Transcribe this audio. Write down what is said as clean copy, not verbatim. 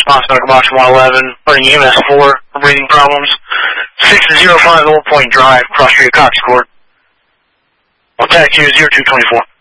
response medical box 111, running EMS 4 for breathing problems. 605 Old Point Drive, cross street of Cox Court. Contact you 0224.